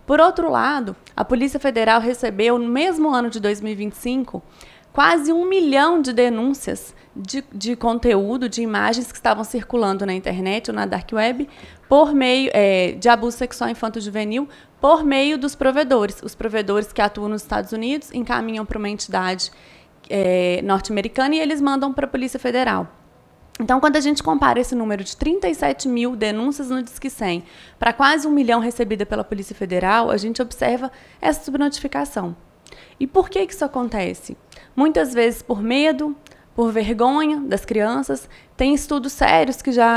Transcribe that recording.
Por outro lado, a Polícia Federal recebeu, no mesmo ano de 2025, quase 1 milhão de denúncias de conteúdo, de imagens que estavam circulando na internet ou na dark web por meio de abuso sexual infanto-juvenil por meio dos provedores. Os provedores que atuam nos Estados Unidos encaminham para uma entidade norte-americana e eles mandam para a Polícia Federal. Então, quando a gente compara esse número de 37 mil denúncias no Disque 100 para quase 1 milhão recebida pela Polícia Federal, a gente observa essa subnotificação. E por que isso acontece? Muitas vezes por medo, por vergonha das crianças. Tem estudos sérios que já